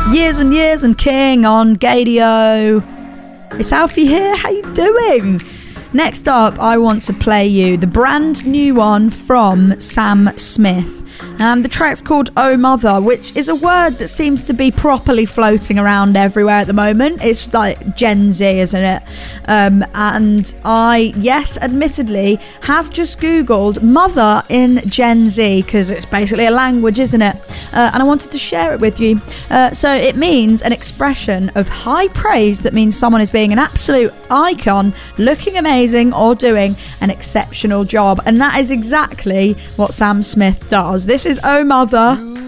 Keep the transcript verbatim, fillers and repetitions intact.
Years and Years and King on Gadio. It's Alfie here. How you doing? Next up, I want to play you the brand new one from Sam Smith. Um, the track's called Oh Mother, which is a word that seems to be properly floating around everywhere at the moment. It's like Gen Z, isn't it? Um, and I, yes, admittedly, have just Googled mother in Gen Z, because it's basically a language, isn't it? Uh, and I wanted to share it with you. Uh, so it means an expression of high praise that means someone is being an absolute icon, looking amazing, or doing an exceptional job. And that is exactly what Sam Smith does. This is Oh Mother